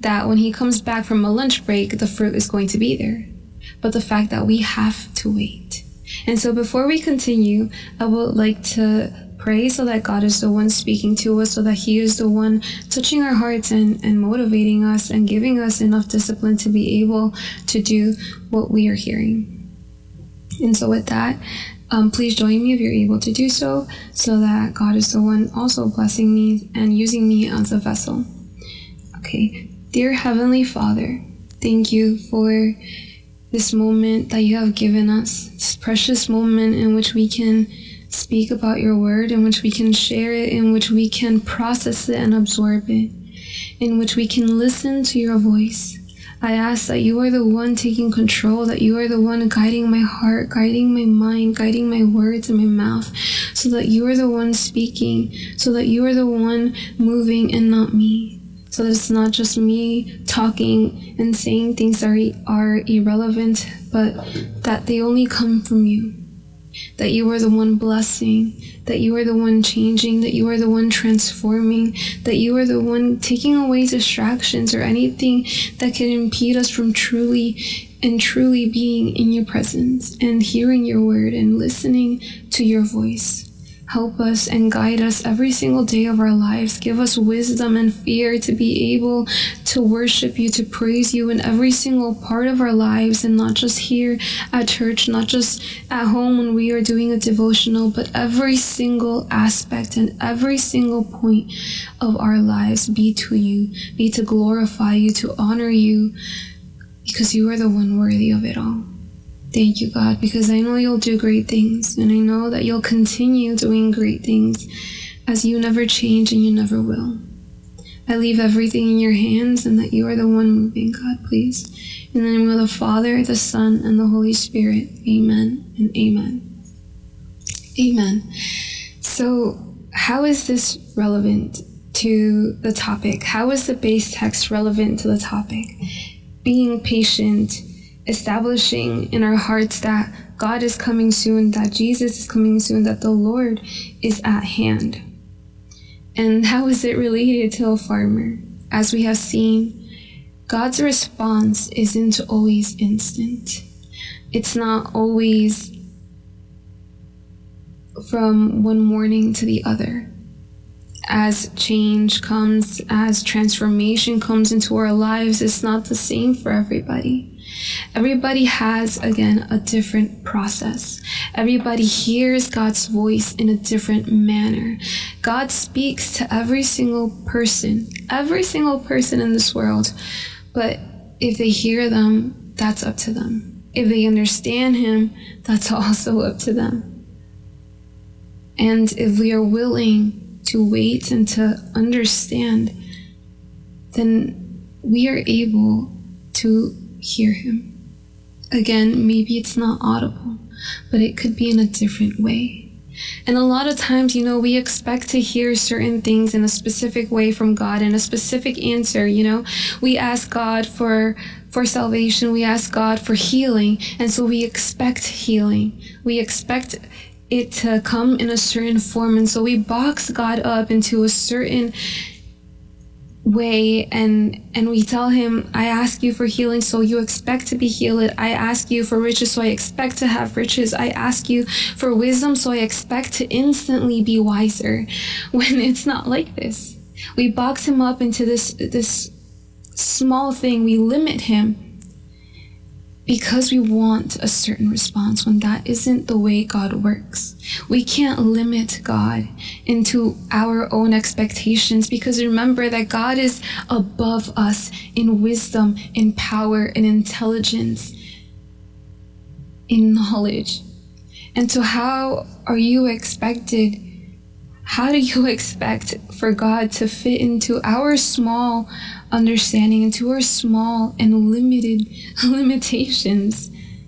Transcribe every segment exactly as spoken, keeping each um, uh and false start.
that when he comes back from a lunch break, the fruit is going to be there, but the fact that we have to wait. And so before we continue, I would like to pray so that God is the one speaking to us, so that he is the one touching our hearts and, and motivating us and giving us enough discipline to be able to do what we are hearing. And so with that, um, please join me if you're able to do so, so that God is the one also blessing me and using me as a vessel. Okay. Dear Heavenly Father, thank you for this moment that you have given us, this precious moment in which we can speak about your word, in which we can share it, in which we can process it and absorb it, in which we can listen to your voice. I ask that you are the one taking control, that you are the one guiding my heart, guiding my mind, guiding my words and my mouth, so that you are the one speaking, so that you are the one moving and not me. So that it's not just me talking and saying things that are, are irrelevant, but that they only come from you. That you are the one blessing, that you are the one changing, that you are the one transforming, that you are the one taking away distractions or anything that can impede us from truly and truly being in your presence and hearing your word and listening to your voice. Help us and guide us every single day of our lives. Give us wisdom and fear to be able to worship you, to praise you in every single part of our lives, and not just here at church, not just at home when we are doing a devotional, but every single aspect and every single point of our lives be to you, be to glorify you, to honor you, because you are the one worthy of it all. Thank you, God, because I know you'll do great things, and I know that you'll continue doing great things, as you never change and you never will. I leave everything in your hands, and that you are the one moving, God, please. In the name of the Father, the Son, and the Holy Spirit, amen and amen. Amen. So how is this relevant to the topic? How is the base text relevant to the topic? Being patient, establishing in our hearts that God is coming soon, that Jesus is coming soon, that the Lord is at hand. And how is it related to a farmer? As we have seen, God's response isn't always instant. It's not always from one morning to the other. As change comes, as transformation comes into our lives, it's not the same for everybody. Everybody has, again, a different process. Everybody hears God's voice in a different manner. God speaks to every single person, every single person in this world. But if they hear them, that's up to them. If they understand him, that's also up to them. And if we are willing to wait and to understand, then we are able to hear him. Again, maybe it's not audible, but it could be in a different way. And a lot of times, you know, we expect to hear certain things in a specific way from God, in a specific answer, you know. We ask God for for salvation, we ask God for healing, and so we expect healing. We expect it to come in a certain form, and so we box God up into a certain way, and and we tell him, I ask you for healing, so you expect to be healed. I ask you for riches, so I expect to have riches. I ask you for wisdom, so I expect to instantly be wiser. When it's not like this. We box him up into this this small thing. We limit him because we want a certain response, when that isn't the way God works. We can't limit God into our own expectations, because remember that God is above us in wisdom, in power, in intelligence, in knowledge. And so how are you expected, how do you expect for God to fit into our small understanding, into our small and limited limitations?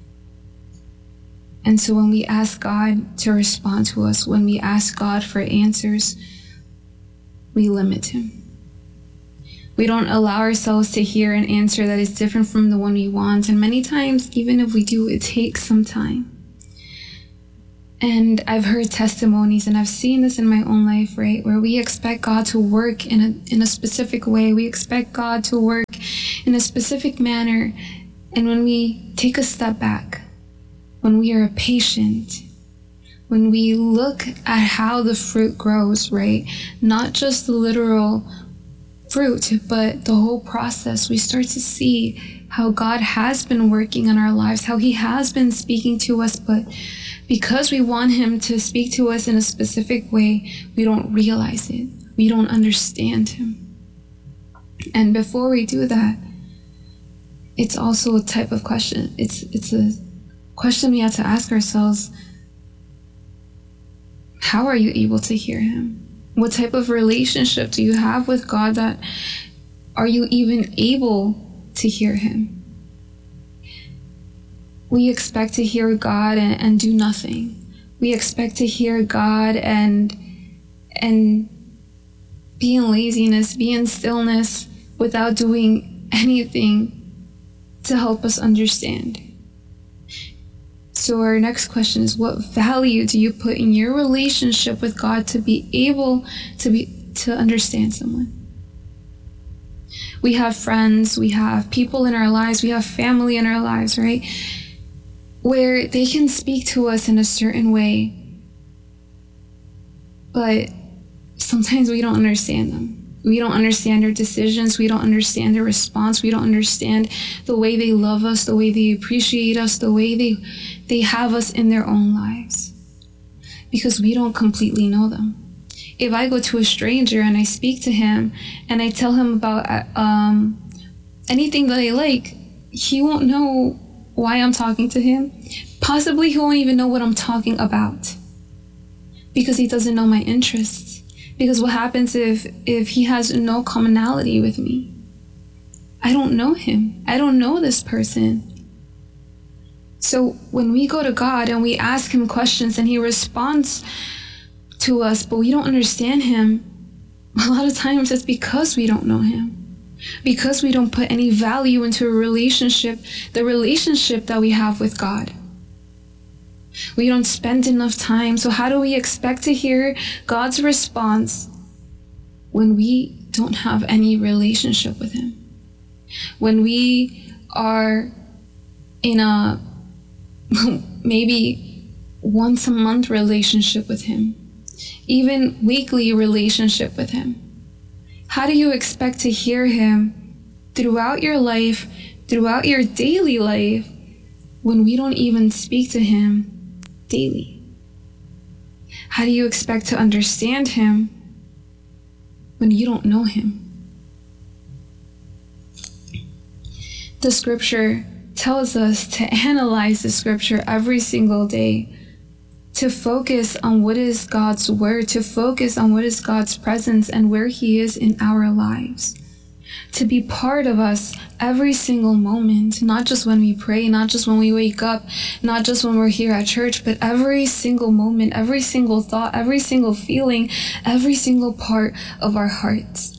And so when we ask God to respond to us, when we ask God for answers, we limit him. We don't allow ourselves to hear an answer that is different from the one we want. And many times, even if we do, it takes some time. And I've heard testimonies, and I've seen this in my own life, right, where we expect God to work in a in a specific way. We expect God to work in a specific manner. And when we take a step back, when we are patient, when we look at how the fruit grows, right? Not just the literal fruit, but the whole process, we start to see how God has been working in our lives, how he has been speaking to us, but because we want him to speak to us in a specific way, we don't realize it. We don't understand him. And before we do that, it's also a type of question. It's it's a question we have to ask ourselves. How are you able to hear him? What type of relationship do you have with God that are you even able to hear him? We expect to hear God and, and do nothing. We expect to hear God and and be in laziness, be in stillness without doing anything to help us understand. So our next question is, what value do you put in your relationship with God to be able to be to understand someone? We have friends, we have people in our lives, we have family in our lives, right? Where they can speak to us in a certain way, but sometimes we don't understand them. We don't understand their decisions. We don't understand their response. We don't understand the way they love us, the way they appreciate us, the way they they have us in their own lives, because we don't completely know them. If I go to a stranger and I speak to him and I tell him about um, anything that I like, he won't know why I'm talking to him. Possibly he won't even know what I'm talking about, because he doesn't know my interests. Because what happens if, if he has no commonality with me? I don't know him. I don't know this person. So when we go to God and we ask him questions and he responds to us, but we don't understand him, a lot of times it's because we don't know him. Because we don't put any value into a relationship, the relationship that we have with God. We don't spend enough time. So how do we expect to hear God's response when we don't have any relationship with him? When we are in a maybe once a month relationship with him, even weekly relationship with him? How do you expect to hear him throughout your life, throughout your daily life, when we don't even speak to him daily? How do you expect to understand him when you don't know him? The scripture tells us to analyze the scripture every single day, to focus on what is God's word, to focus on what is God's presence and where he is in our lives, to be part of us every single moment, not just when we pray, not just when we wake up, not just when we're here at church, but every single moment, every single thought, every single feeling, every single part of our hearts.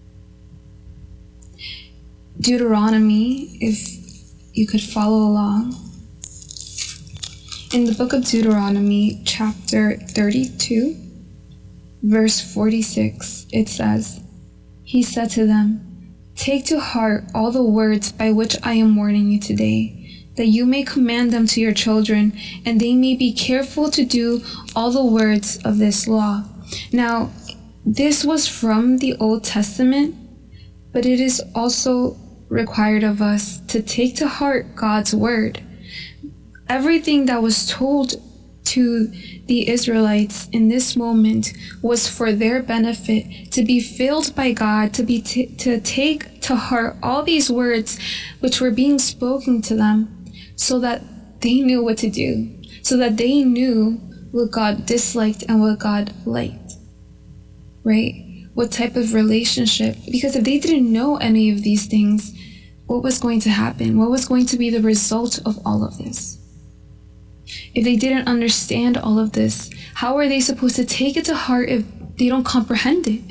Deuteronomy, if you could follow along. In the book of Deuteronomy, chapter thirty-two, verse forty-six, it says, he said to them, "Take to heart all the words by which I am warning you today, that you may command them to your children, and they may be careful to do all the words of this law." Now, this was from the Old Testament, but it is also required of us to take to heart God's word. Everything that was told to the Israelites in this moment was for their benefit, to be filled by God, to be t- to take to heart all these words which were being spoken to them, so that they knew what to do, so that they knew what God disliked and what God liked, right? What type of relationship? Because if they didn't know any of these things, what was going to happen? What was going to be the result of all of this? If they didn't understand all of this, how are they supposed to take it to heart if they don't comprehend it?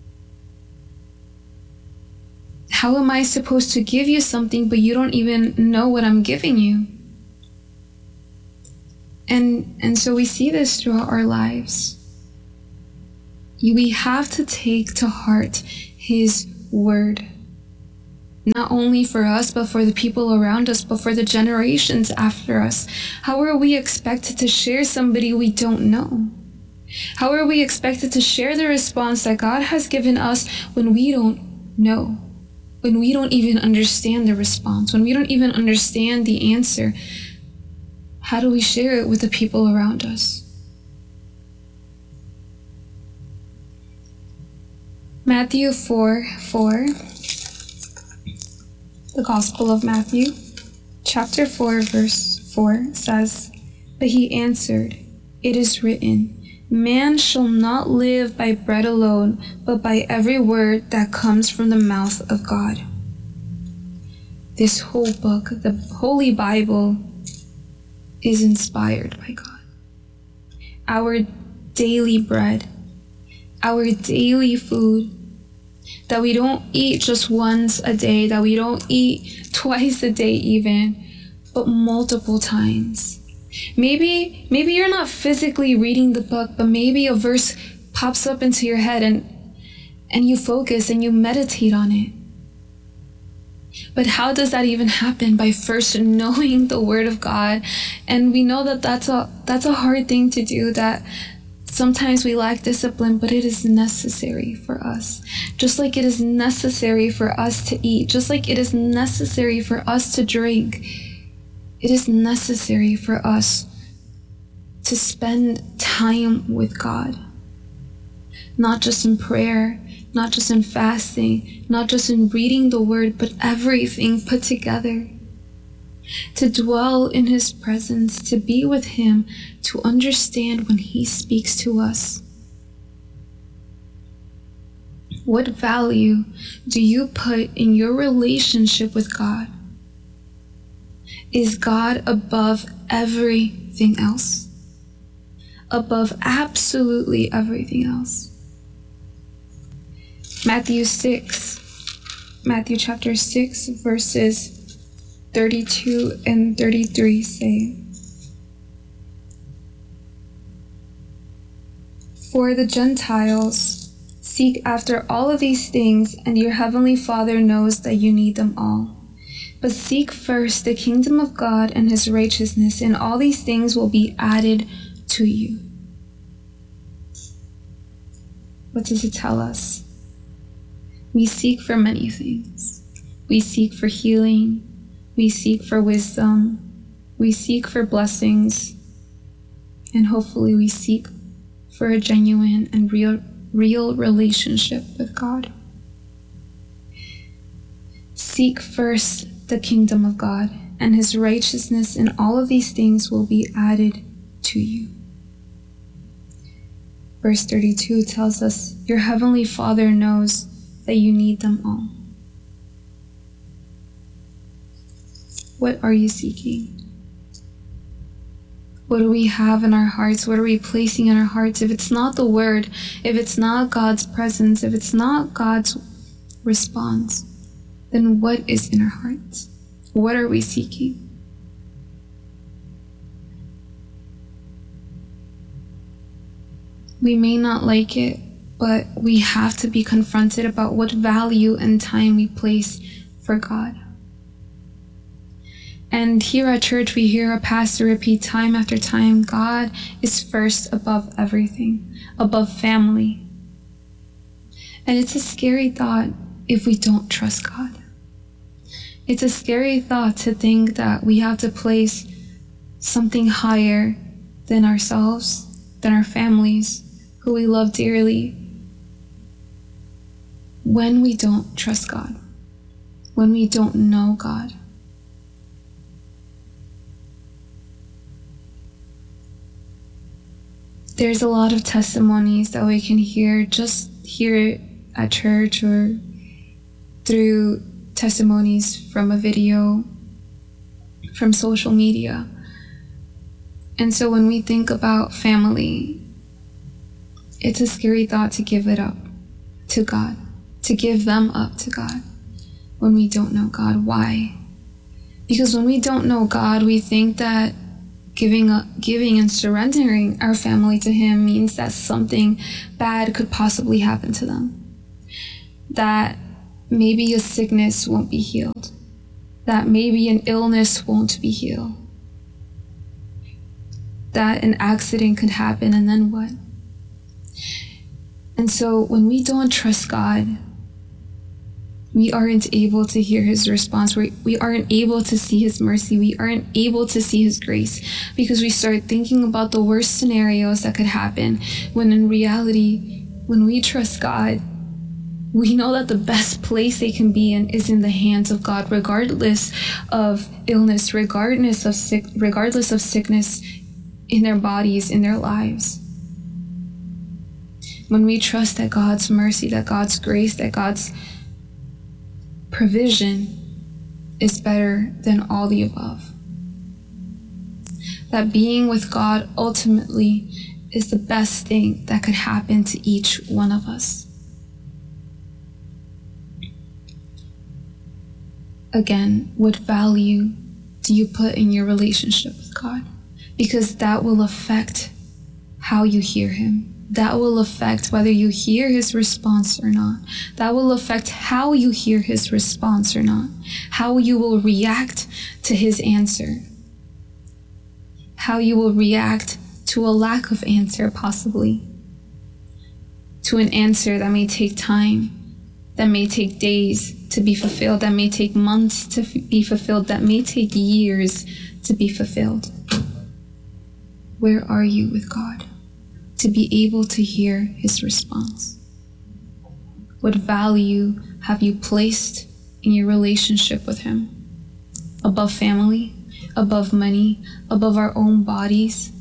How am I supposed to give you something, but you don't even know what I'm giving you? And, and so we see this throughout our lives. We have to take to heart his word. Not only for us, but for the people around us, but for the generations after us. How are we expected to share somebody we don't know? How are we expected to share the response that God has given us when we don't know? When we don't even understand the response, when we don't even understand the answer? How do we share it with the people around us? Matthew four four, the Gospel of Matthew, chapter four, verse four says, "But he answered, 'It is written, man shall not live by bread alone, but by every word that comes from the mouth of God.'" This whole book, the Holy Bible, is inspired by God. Our daily bread, our daily food, that we don't eat just once a day, that we don't eat twice a day even, but multiple times. Maybe, maybe you're not physically reading the book, but maybe a verse pops up into your head and, and you focus and you meditate on it. But how does that even happen? By first knowing the Word of God. And we know that that's a, that's a hard thing to do, that sometimes we lack discipline, but it is necessary for us. Just like it is necessary for us to eat, just like it is necessary for us to drink, it is necessary for us to spend time with God. Not just in prayer, not just in fasting, not just in reading the Word, but everything put together. To dwell in His presence, to be with Him, to understand when He speaks to us. What value do you put in your relationship with God? Is God above everything else? Above absolutely everything else? Matthew six, Matthew chapter six, verses thirty-two and thirty-three say, "For the Gentiles seek after all of these things, and your heavenly Father knows that you need them all. But seek first the kingdom of God and His righteousness, and all these things will be added to you." What does it tell us? We seek for many things. We seek for healing. We seek for wisdom. We seek for blessings. And hopefully we seek for a genuine and real, real relationship with God. Seek first the kingdom of God and His righteousness, and all of these things will be added to you. Verse thirty-two tells us, your heavenly Father knows that you need them all. What are you seeking? What do we have in our hearts? What are we placing in our hearts? If it's not the Word, if it's not God's presence, if it's not God's response, then what is in our hearts? What are we seeking? We may not like it, but we have to be confronted about what value and time we place for God. And here at church, we hear a pastor repeat time after time, God is first above everything, above family. And it's a scary thought if we don't trust God. It's a scary thought to think that we have to place something higher than ourselves, than our families, who we love dearly, when we don't trust God, when we don't know God. There's a lot of testimonies that we can hear just here at church or through testimonies from a video, from social media. And so when we think about family, it's a scary thought to give it up to God, to give them up to God when we don't know God. Why? Because when we don't know God, we think that giving up, giving and surrendering our family to Him means that something bad could possibly happen to them. That maybe a sickness won't be healed, that maybe an illness won't be healed, that an accident could happen, and then what? And so when we don't trust God, we aren't able to hear his response. We, we aren't able to see his mercy. We aren't able to see his grace because we start thinking about the worst scenarios that could happen, when in reality, when we trust God, we know that the best place they can be in is in the hands of God, regardless of illness, regardless of sick, regardless of sickness in their bodies, in their lives. When we trust that God's mercy, that God's grace, that God's provision is better than all the above. That being with God ultimately is the best thing that could happen to each one of us. Again, what value do you put in your relationship with God? Because that will affect how you hear him. That will affect whether you hear his response or not. That will affect how you hear his response or not. How you will react to his answer. How you will react to a lack of answer, possibly. To an answer that may take time, that may take days to be fulfilled, that may take months to f- be fulfilled, that may take years to be fulfilled. Where are you with God to be able to hear his response? What value have you placed in your relationship with him? Above family, above money, above our own bodies,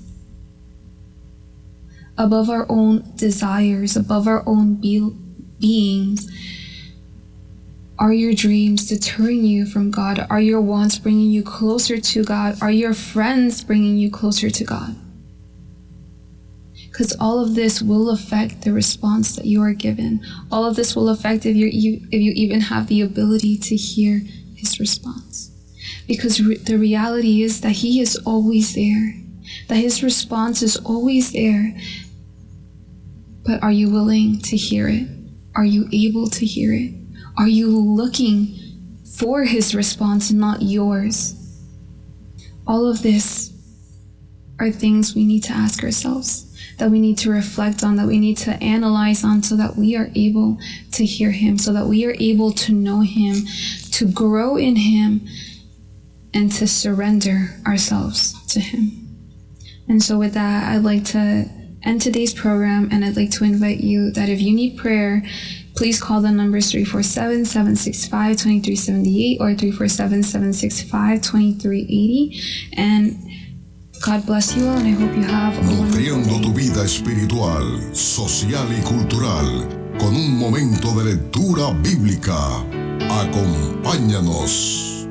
above our own desires, above our own be- beings? Are your dreams deterring you from God? Are your wants bringing you closer to God? Are your friends bringing you closer to God? Because all of this will affect the response that you are given. All of this will affect if, you're, if you even have the ability to hear his response. Because re- the reality is that he is always there, that his response is always there. But are you willing to hear it? Are you able to hear it? Are you looking for his response and not yours? All of this are things we need to ask ourselves, that we need to reflect on, that we need to analyze on, so that we are able to hear him, so that we are able to know him, to grow in him, and to surrender ourselves to him. And so with that, I'd like to end today's program, and I'd like to invite you that if you need prayer, please call the numbers three four seven, seven six five, two three seven eight or three four seven, seven six five, two three eight zero. And God bless you all, and I hope you have a Nutriendo wonderful tu day. vida espiritual, social y cultural con un momento de lectura bíblica. Acompáñanos.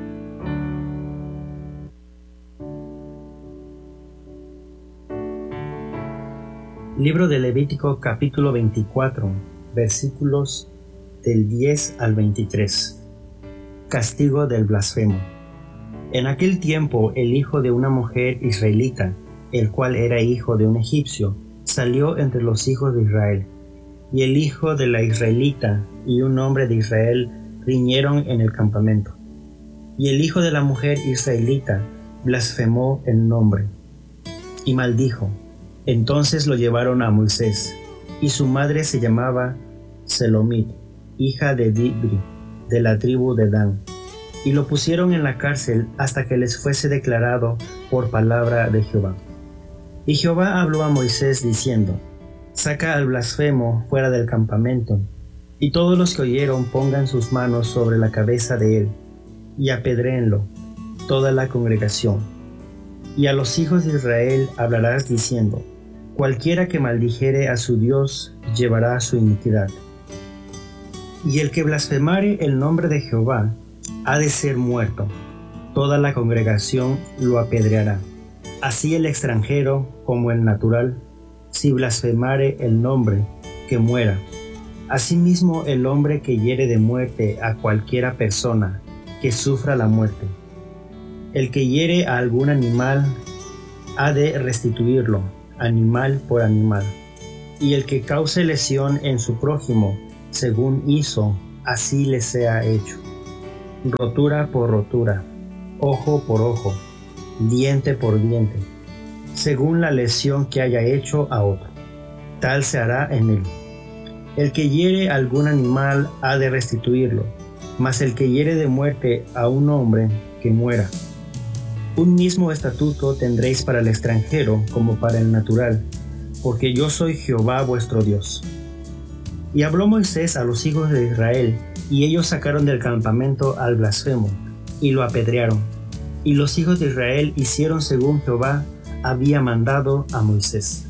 Libro de Levítico capítulo veinticuatro, versículos del diez al veintitrés. Castigo del blasfemo. En aquel tiempo el hijo de una mujer israelita, el cual era hijo de un egipcio, salió entre los hijos de Israel. Y el hijo de la israelita y un hombre de Israel riñeron en el campamento. Y el hijo de la mujer israelita blasfemó el nombre y maldijo. Entonces lo llevaron a Moisés, y su madre se llamaba Selomit, hija de Dibri, de la tribu de Dan. Y lo pusieron en la cárcel hasta que les fuese declarado por palabra de Jehová. Y Jehová habló a Moisés diciendo: Saca al blasfemo fuera del campamento, y todos los que oyeron pongan sus manos sobre la cabeza de él, y apedréenlo, toda la congregación. Y a los hijos de Israel hablarás diciendo: Cualquiera que maldijere a su Dios llevará su iniquidad. Y el que blasfemare el nombre de Jehová ha de ser muerto. Toda la congregación lo apedreará. Así el extranjero como el natural, si blasfemare el nombre, que muera. Asimismo el hombre que hiere de muerte a cualquiera persona, que sufra la muerte. El que hiere a algún animal ha de restituirlo, animal por animal. Y el que cause lesión en su prójimo, según hizo, así les sea hecho. Rotura por rotura, ojo por ojo, diente por diente, según la lesión que haya hecho a otro, tal se hará en él. El que hiere algún animal ha de restituirlo, mas el que hiere de muerte a un hombre, que muera. Un mismo estatuto tendréis para el extranjero como para el natural, porque yo soy Jehová vuestro Dios. Y habló Moisés a los hijos de Israel, y ellos sacaron del campamento al blasfemo, y lo apedrearon. Y los hijos de Israel hicieron según Jehová había mandado a Moisés.